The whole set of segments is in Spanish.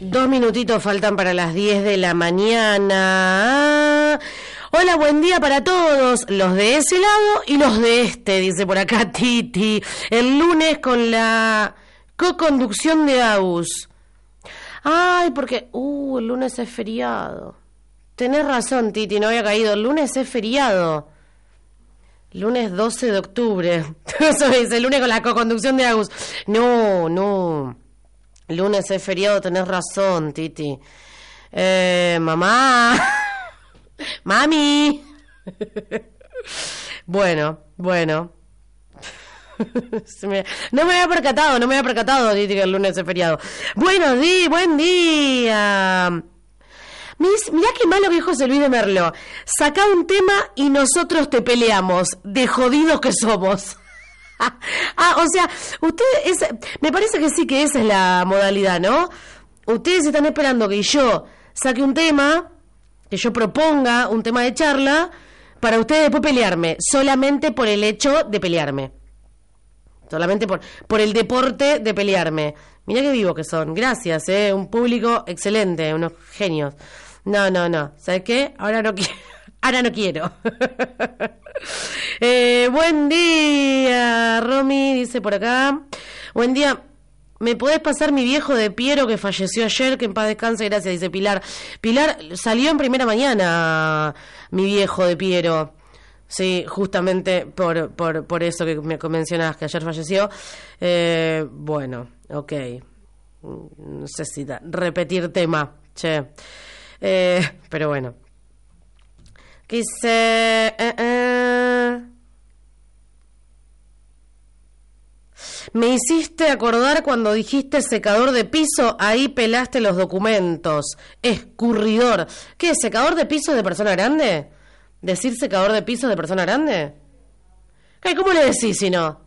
2 minutitos faltan para las 10 de la mañana. Hola, buen día para todos, los de ese lado y los de este, dice por acá Titi. El lunes con la co-conducción de Agus. Ay, porque... el lunes es feriado. Tenés razón, Titi, no había caído. El lunes es feriado. Lunes 12 de octubre. Eso dice, el lunes con la co-conducción de Agus. No. Lunes es feriado, tenés razón, Titi. Mamá. Mami. Bueno. No me había percatado, Titi, que el lunes es feriado. Buenos días, buen día. Mirá qué malo que dijo José Luis de Merlo. Sacá un tema y nosotros te peleamos, de jodidos que somos. O sea, ustedes, me parece que sí, que esa es la modalidad, ¿no? Ustedes están esperando que yo saque un tema, que yo proponga un tema de charla, para ustedes después pelearme, solamente por el hecho de pelearme. Solamente por el deporte de pelearme. Mirá qué vivos que son, gracias, un público excelente, unos genios. No, ¿sabes qué? Ahora no quiero. Buen día, Romy, dice por acá. Buen día, ¿me podés pasar mi viejo de Piero que falleció ayer? Que en paz descanse, gracias, dice Pilar. Pilar, salió en primera mañana mi viejo de Piero. Sí, justamente por eso que me mencionabas, que ayer falleció. Bueno, ok. No sé si repetir tema, che. Pero bueno. Quise... Me hiciste acordar cuando dijiste secador de piso, ahí pelaste los documentos. Escurridor. ¿Qué? ¿Secador de piso de persona grande? ¿Decir secador de piso de persona grande? ¿Cómo le decís si no?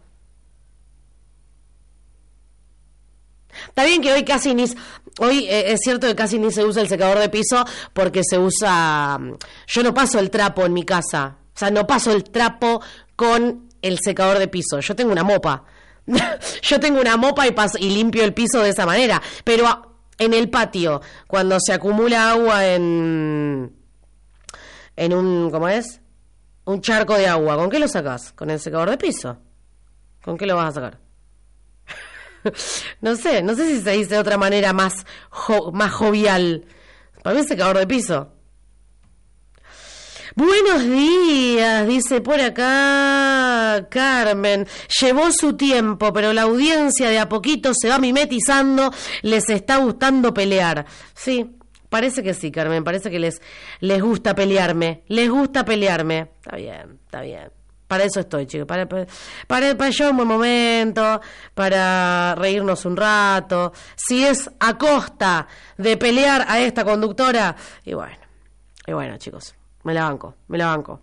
Está bien que hoy casi ni... Hoy es cierto que casi ni se usa el secador de piso porque se usa... Yo no paso el trapo en mi casa. O sea, no paso el trapo con el secador de piso. Yo tengo una mopa. Yo tengo una mopa y limpio el piso de esa manera. Pero en el patio, cuando se acumula agua en un... ¿Cómo es? Un charco de agua. ¿Con qué lo sacás? ¿Con el secador de piso? ¿Con qué lo vas a sacar? No sé si se dice de otra manera más jovial. Para mí es secador de piso. Buenos días, dice por acá Carmen. Llevó su tiempo, pero la audiencia de a poquito se va mimetizando, les está gustando pelear. Sí, parece que sí, Carmen, parece que les gusta pelearme. Está bien. Para eso estoy, chicos, para yo un buen momento, para reírnos un rato. Si es a costa de pelear a esta conductora, y bueno, chicos, me la banco.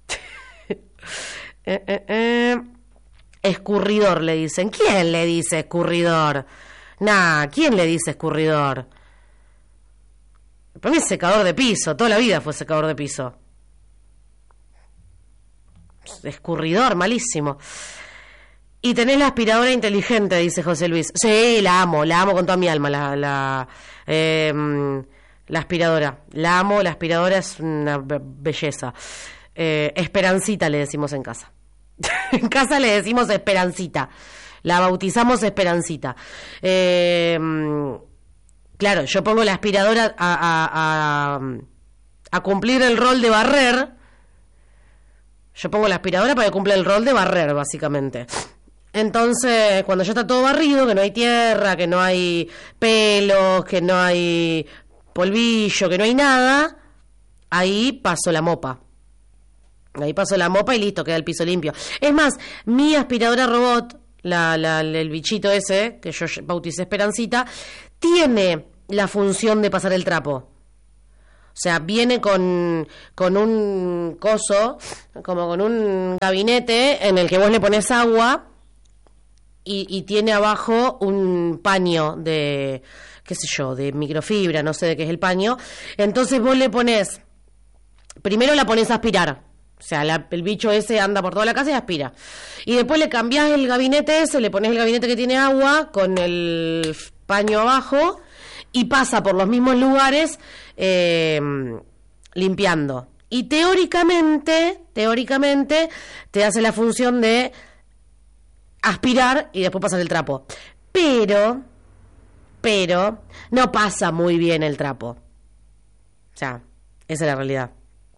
Escurridor le dicen. ¿Quién le dice escurridor? ¿Quién le dice escurridor? Para mí es secador de piso, toda la vida fue secador de piso. Escurridor, malísimo. Y tenés la aspiradora inteligente, dice José Luis. Sí, la amo con toda mi alma, la aspiradora. La aspiradora es una belleza. Esperancita le decimos en casa. En casa le decimos Esperancita. La bautizamos Esperancita. Claro, yo pongo la aspiradora a cumplir el rol de barrer. Yo pongo la aspiradora para que cumpla el rol de barrer, básicamente. Entonces, cuando ya está todo barrido, que no hay tierra, que no hay pelos, que no hay polvillo, que no hay nada, ahí paso la mopa. Y listo, queda el piso limpio. Es más, mi aspiradora robot, el bichito ese, que yo bauticé Esperancita, tiene la función de pasar el trapo. O sea, viene con un coso, como con un gabinete en el que vos le pones agua y tiene abajo un paño de, qué sé yo, de microfibra, no sé de qué es el paño. Entonces vos le pones, primero la pones a aspirar. O sea, el bicho ese anda por toda la casa y aspira. Y después le cambiás el gabinete ese, le pones el gabinete que tiene agua con el paño abajo y pasa por los mismos lugares limpiando. Y teóricamente te hace la función de aspirar y después pasar el trapo. Pero no pasa muy bien el trapo. O sea, esa es la realidad.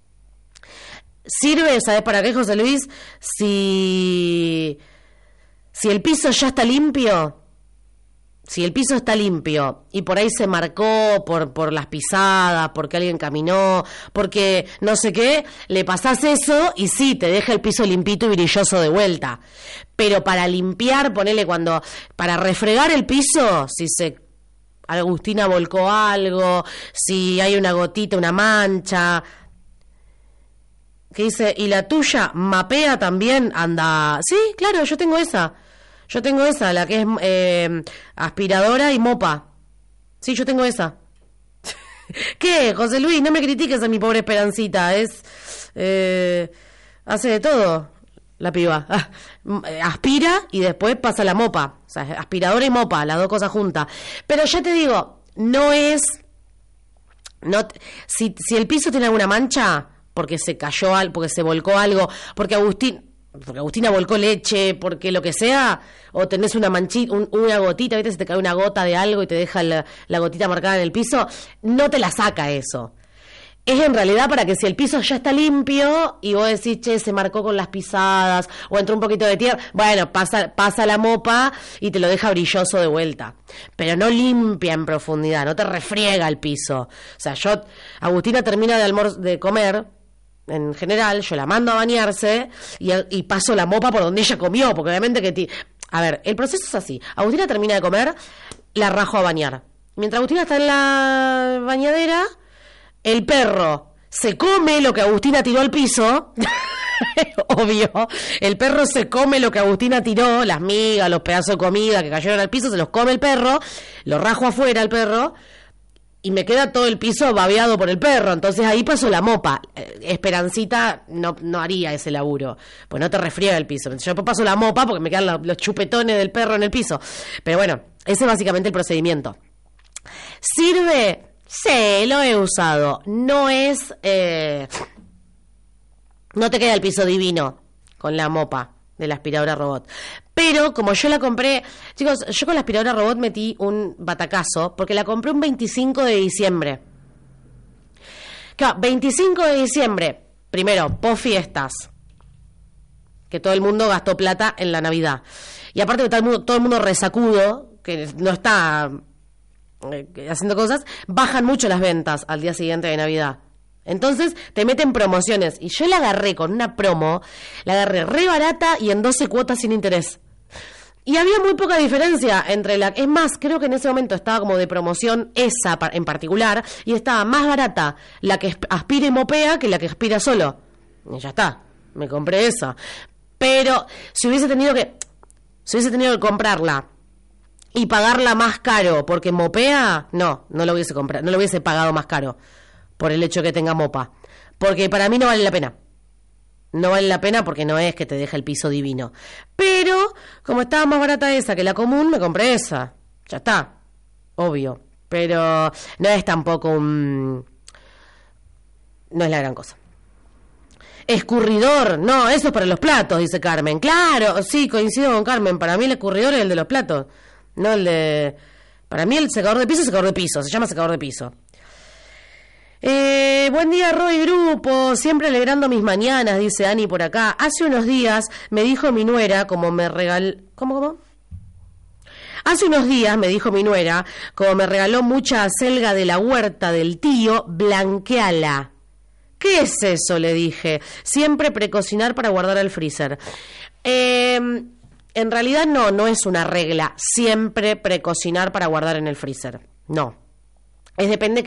Sirve, ¿sabes para qué, José Luis? Si el piso ya está limpio, si el piso está limpio y por ahí se marcó por las pisadas, porque alguien caminó, porque no sé qué, le pasás eso y sí, te deja el piso limpito y brilloso de vuelta. Pero para limpiar, para refregar el piso, si Agustina volcó algo, si hay una gotita, una mancha, que dice, ¿y la tuya mapea también? Anda, sí, claro, yo tengo esa, la que es aspiradora y mopa. Sí, yo tengo esa. ¿Qué, José Luis? No me critiques a mi pobre Esperancita, hace de todo la piba. Aspira y después pasa la mopa. O sea, aspiradora y mopa, las dos cosas juntas. Pero ya te digo, si el piso tiene alguna mancha, porque se cayó algo, porque se volcó algo, porque Agustina volcó leche, porque lo que sea, o tenés una manchita, una gotita, ¿viste? Se te cae una gota de algo y te deja la gotita marcada en el piso, no te la saca eso. Es en realidad para que si el piso ya está limpio y vos decís, che, se marcó con las pisadas o entró un poquito de tierra, bueno, pasa la mopa y te lo deja brilloso de vuelta. Pero no limpia en profundidad, no te refriega el piso. O sea, Agustina termina de comer, en general, yo la mando a bañarse y paso la mopa por donde ella comió, porque obviamente a ver, el proceso es así. Agustina termina de comer, la rajo a bañar. Mientras Agustina está en la bañadera, el perro se come lo que Agustina tiró al piso. Obvio, el perro se come lo que Agustina tiró, las migas, los pedazos de comida que cayeron al piso, se los come el perro, lo rajo afuera al perro y me queda todo el piso babeado por el perro. Entonces ahí paso la mopa. Esperancita no haría ese laburo, pues no te refriega el piso. Yo paso la mopa porque me quedan los chupetones del perro en el piso. Pero bueno, ese es básicamente el procedimiento. ¿Sirve? Sí, lo he usado. No es... no te queda el piso divino con la mopa de la aspiradora robot. Pero como yo la compré... Chicos, yo con la aspiradora robot metí un batacazo porque la compré un 25 de diciembre. Claro, 25 de diciembre. Primero, post fiestas. Que todo el mundo gastó plata en la Navidad. Y aparte que todo el mundo resacudo, que no está... haciendo cosas, bajan mucho las ventas al día siguiente de Navidad. Entonces te meten promociones. Y yo la agarré con una promo, la agarré re barata y en 12 cuotas sin interés. Y había muy poca diferencia entre es más, creo que en ese momento estaba como de promoción esa en particular, y estaba más barata la que aspira y mopea que la que aspira solo. Y ya está, me compré esa. Pero si hubiese tenido que comprarla y pagarla más caro porque mopea, no lo hubiese comprado, no lo hubiese pagado más caro por el hecho de que tenga mopa, porque para mí no vale la pena. No vale la pena porque no es que te deja el piso divino. Pero como estaba más barata esa que la común, me compré esa. Ya está, obvio. Pero no es tampoco no es la gran cosa. Escurridor, no, eso es para los platos, dice Carmen. Claro, sí, coincido con Carmen. Para mí el escurridor es el de los platos. No el de... Para mí el secador de piso es secador de piso. Se llama secador de piso. Buen día, Roy Grupo. Siempre alegrando mis mañanas, dice Ani por acá. Hace unos días me dijo mi nuera, como me regaló... ¿Cómo? Hace unos días me dijo mi nuera, como me regaló mucha acelga de la huerta del tío, blanqueala. ¿Qué es eso?, le dije. Siempre precocinar para guardar al freezer. En realidad no es una regla. Siempre precocinar para guardar en el freezer. No. Depende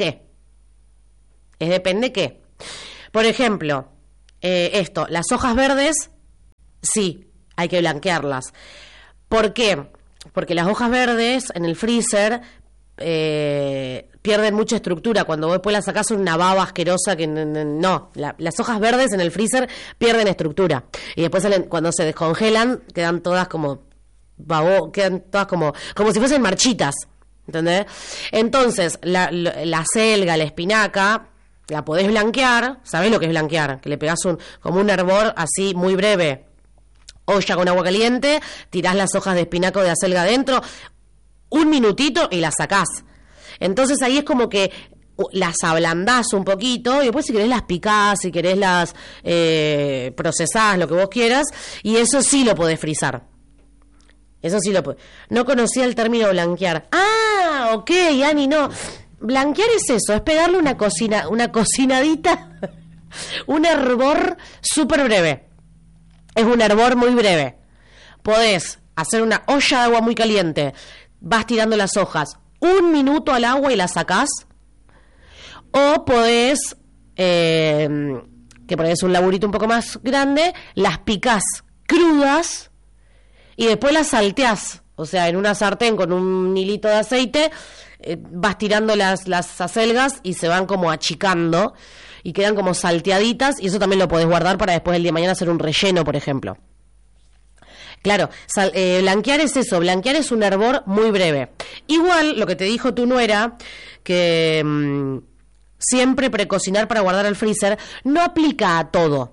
qué. Por ejemplo, las hojas verdes, sí, hay que blanquearlas. ¿Por qué? Porque las hojas verdes en el freezer pierden mucha estructura. Cuando vos después las sacás son una baba asquerosa que las hojas verdes en el freezer pierden estructura. Y después cuando se descongelan quedan todas como si fuesen marchitas. ¿Entendés? Entonces, la selga, la espinaca, la podés blanquear. ¿Sabés lo que es blanquear? Que le pegás como un hervor así muy breve. Olla con agua caliente, tirás las hojas de espinaca o de acelga adentro, 1 minutito y las sacás. Entonces ahí es como que las ablandás un poquito y después si querés las picás, si querés las procesás, lo que vos quieras, y eso sí lo podés frizar. Eso sí lo podés. No conocía el término blanquear. Ah, ok, Ani, no. Blanquear es eso, es pegarle una cocinadita, un hervor súper breve. Es un hervor muy breve. Podés hacer una olla de agua muy caliente, vas tirando las hojas, 1 minuto al agua y las sacás. O podés, que por ahí es un laburito un poco más grande, las picás crudas y después las salteás. O sea, en una sartén con un hilito de aceite, vas tirando las acelgas y se van como achicando y quedan como salteaditas, y eso también lo podés guardar para después el día de mañana hacer un relleno, por ejemplo. Claro, blanquear es eso, blanquear es un hervor muy breve. Igual, lo que te dijo tu nuera, que siempre precocinar para guardar al freezer, no aplica a todo.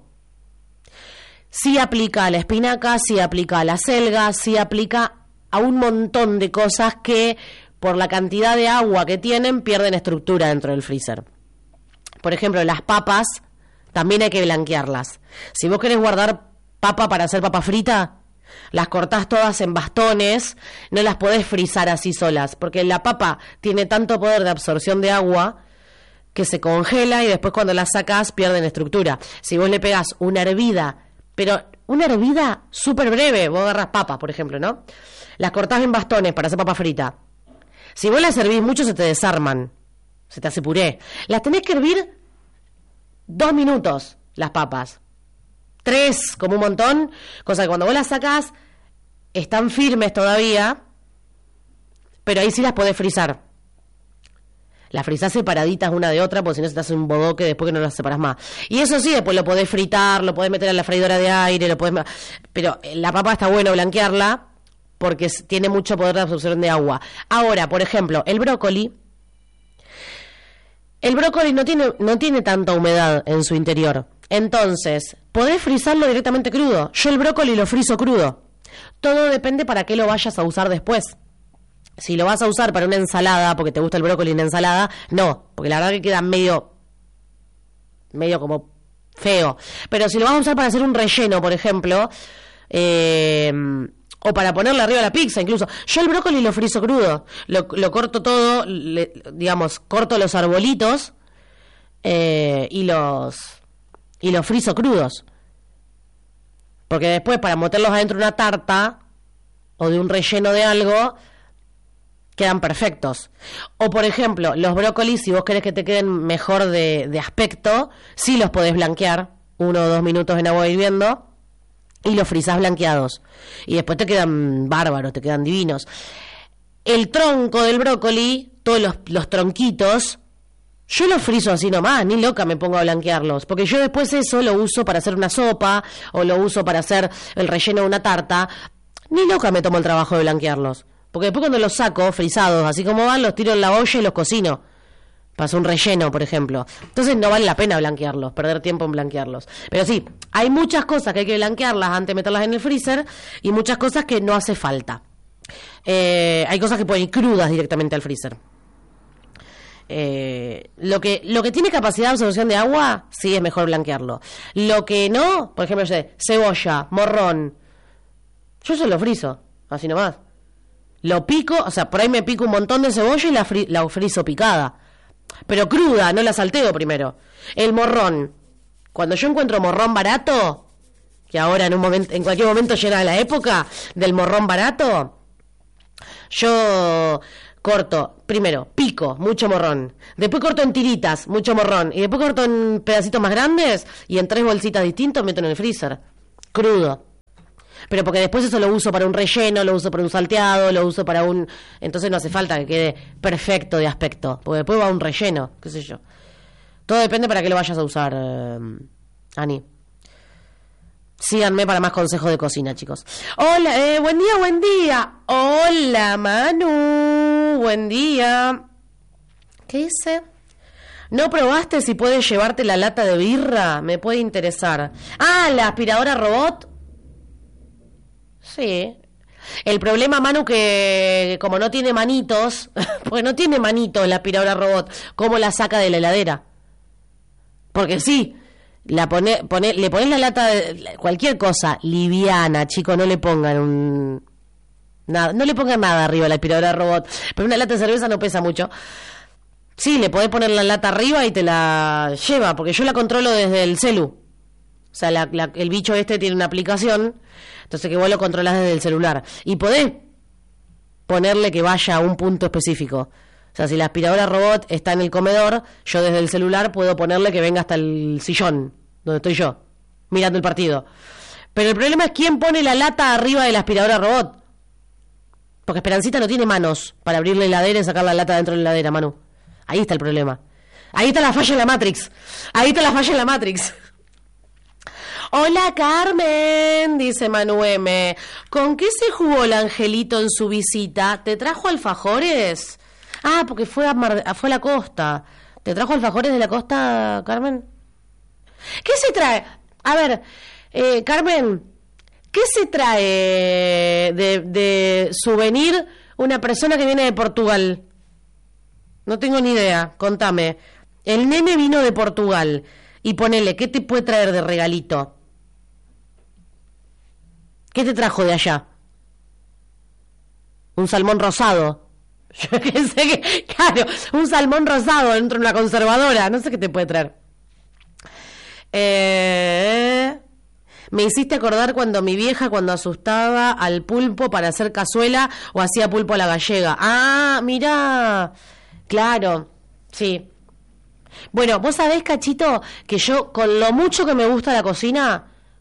Sí aplica a la espinaca, sí aplica a la selga, sí aplica a un montón de cosas que, por la cantidad de agua que tienen, pierden estructura dentro del freezer. Por ejemplo, las papas también hay que blanquearlas. Si vos querés guardar papa para hacer papa frita, las cortás todas en bastones, no las podés frizar así solas, porque la papa tiene tanto poder de absorción de agua que se congela y después cuando las sacás pierden estructura. Si vos le pegás una hervida, pero una hervida súper breve, vos agarrás papas, por ejemplo, ¿no? Las cortás en bastones para hacer papa frita. Si vos las hervís mucho se te desarman, se te hace puré. Las tenés que hervir 2 minutos, las papas. 3, como un montón. Cosa que cuando vos las sacás, están firmes todavía, pero ahí sí las podés frizar. Las frizás separaditas una de otra, porque si no se te hace un bodoque después que no las separás más. Y eso sí, después lo podés fritar, lo podés meter en la freidora de aire, pero la papa está bueno blanquearla, porque tiene mucho poder de absorción de agua. Ahora, por ejemplo, el brócoli no tiene tanta humedad en su interior. Entonces, podés frizarlo directamente crudo. Yo el brócoli lo frizo crudo. Todo depende para qué lo vayas a usar después. Si lo vas a usar para una ensalada, porque te gusta el brócoli en ensalada, no, porque la verdad que queda medio como feo. Pero si lo vas a usar para hacer un relleno, por ejemplo, o para ponerle arriba a la pizza incluso. Yo el brócoli lo frizo crudo, lo corto todo, corto los arbolitos y los frizo crudos. Porque después para meterlos adentro de una tarta o de un relleno de algo, quedan perfectos. O por ejemplo, los brócolis, si vos querés que te queden mejor de aspecto, sí los podés blanquear 1 o 2 minutos en agua hirviendo y los frizás blanqueados. Y después te quedan bárbaros, te quedan divinos. El tronco del brócoli, todos los tronquitos, yo los frizo así nomás, ni loca me pongo a blanquearlos, porque yo después eso lo uso para hacer una sopa o lo uso para hacer el relleno de una tarta. Ni loca me tomo el trabajo de blanquearlos, porque después cuando los saco frizados así como van, los tiro en la olla y los cocino para hacer un relleno, por ejemplo. Entonces no vale la pena blanquearlos, perder tiempo en blanquearlos. Pero sí, hay muchas cosas que hay que blanquearlas antes de meterlas en el freezer y muchas cosas que no hace falta. Hay cosas que pueden ir crudas directamente al freezer. Lo que tiene capacidad de absorción de agua, sí es mejor blanquearlo. Lo que no, por ejemplo, cebolla, morrón, yo se lo frizo, así nomás. Lo pico, o sea, por ahí me pico un montón de cebolla y la frizo picada. Pero cruda, no la salteo primero. El morrón, cuando yo encuentro morrón barato, que ahora en cualquier momento llega la época del morrón barato, yo corto, primero, pico, mucho morrón. Después corto en tiritas, mucho morrón. Y después corto en pedacitos más grandes y en 3 bolsitas distintos meto en el freezer. Crudo. Pero porque después eso lo uso para un relleno, lo uso para un salteado, lo uso para un... Entonces no hace falta que quede perfecto de aspecto, porque después va a un relleno, qué sé yo. Todo depende para qué lo vayas a usar, Ani. Síganme para más consejos de cocina, chicos. Hola, buen día. Hola, Manu. Manu, buen día. ¿Qué dice? ¿No probaste si puedes llevarte la lata de birra? Me puede interesar. Ah, la aspiradora robot. Sí. El problema, Manu, que como no tiene manitos, porque no tiene manitos la aspiradora robot, ¿cómo la saca de la heladera? Porque sí, le pones la lata de cualquier cosa liviana, chico, no le pongan nada, no le pongan nada arriba a la aspiradora robot, pero una lata de cerveza no pesa mucho. Sí, le podés poner la lata arriba y te la lleva, porque yo la controlo desde el celu. O sea, el bicho este tiene una aplicación, entonces que vos lo controlás desde el celular. Y podés ponerle que vaya a un punto específico. O sea, si la aspiradora robot está en el comedor, yo desde el celular puedo ponerle que venga hasta el sillón, donde estoy yo, mirando el partido. Pero el problema es quién pone la lata arriba de la aspiradora robot. Porque Esperancita no tiene manos para abrir la heladera y sacar la lata dentro de la heladera, Manu. Ahí está el problema. Ahí está la falla en la Matrix. Ahí está la falla en la Matrix. Hola Carmen, dice Manu M. ¿Con qué se jugó el angelito en su visita? ¿Te trajo alfajores? Ah, porque fue a la costa. ¿Te trajo alfajores de la costa, Carmen? ¿Qué se trae? A ver, Carmen, ¿qué se trae de souvenir una persona que viene de Portugal? No tengo ni idea, contame. El nene vino de Portugal y ponele, ¿qué te puede traer de regalito? ¿Qué te trajo de allá? Un salmón rosado. Yo qué sé, claro, un salmón rosado dentro de una conservadora. No sé qué te puede traer. Me hiciste acordar cuando mi vieja, cuando asustaba al pulpo para hacer cazuela o hacía pulpo a la gallega. Ah, mirá. Claro, sí. Bueno, vos sabés, Cachito, que yo, con lo mucho que me gusta la cocina,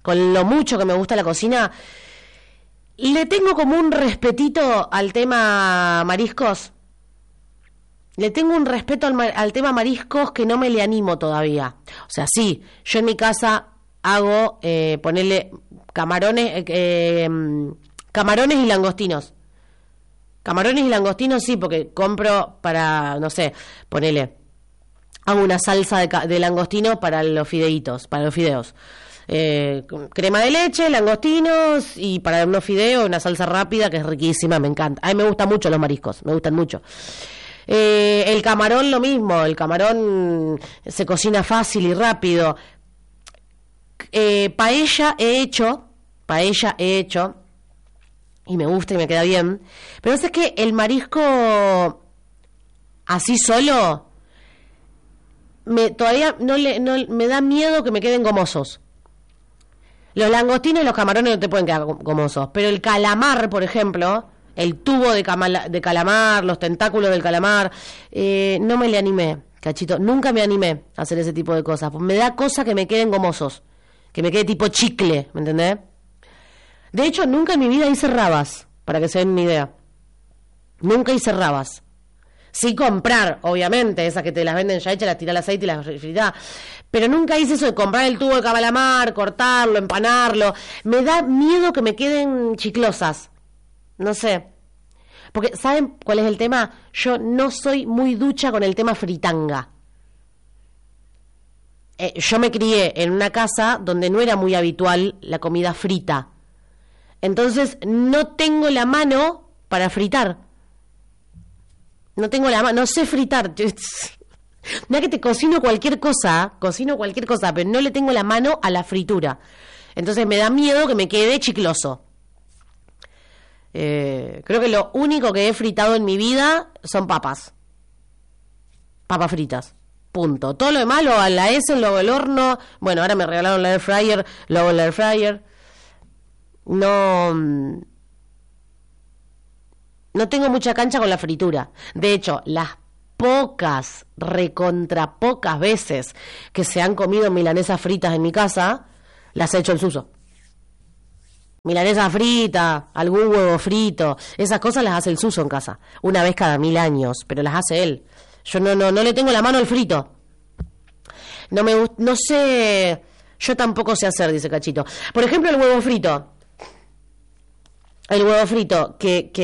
le tengo como un respetito al tema mariscos. Le tengo un respeto al tema mariscos que no me le animo todavía. O sea, sí, yo en mi casa hago, ponerle camarones y langostinos. Camarones y langostinos sí, porque compro para, no sé, ponele, hago una salsa de langostino para los fideos. Crema de leche, langostinos y para unos fideos, una salsa rápida que es riquísima, me encanta. A mí me gustan mucho los mariscos, me gustan mucho. El camarón lo mismo, el camarón se cocina fácil y rápido. Paella he hecho y me gusta y me queda bien, pero es que el marisco así solo todavía no me da miedo que me queden gomosos. Los langostinos y los camarones no te pueden quedar gomosos, pero el calamar, por ejemplo, el tubo de calamar, los tentáculos del calamar, no me le animé, Cachito, nunca me animé a hacer ese tipo de cosas, me da cosa que me queden gomosos, que me quede tipo chicle, ¿me entendés? De hecho, nunca en mi vida hice rabas, para que se den una idea. Nunca hice rabas. Sí comprar, obviamente, esas que te las venden ya hechas, las tirás al aceite y las fritás. Pero nunca hice eso de comprar el tubo de calamar, cortarlo, empanarlo. Me da miedo que me queden chiclosas. No sé. Porque, ¿saben cuál es el tema? Yo no soy muy ducha con el tema fritanga. Yo me crié en una casa donde no era muy habitual la comida frita. Entonces no tengo la mano para fritar. No sé fritar. Mira que te cocino cualquier cosa, pero no le tengo la mano a la fritura. Entonces me da miedo que me quede chicloso. Creo que lo único que he fritado en mi vida son papas fritas. Punto. Todo lo demás lo hago en la Essen, lo hago al horno. Bueno, ahora me regalaron la air fryer, lo hago en la air fryer. No tengo mucha cancha con la fritura. De hecho, las recontra pocas veces que se han comido milanesas fritas en mi casa, las he hecho el Suso. Milanesa frita, algún huevo frito, esas cosas las hace el Suso en casa. Una vez cada 1000 años, pero las hace él. Yo no le tengo la mano al frito. No sé, yo tampoco sé hacer, dice Cachito. Por ejemplo, el huevo frito. El huevo frito que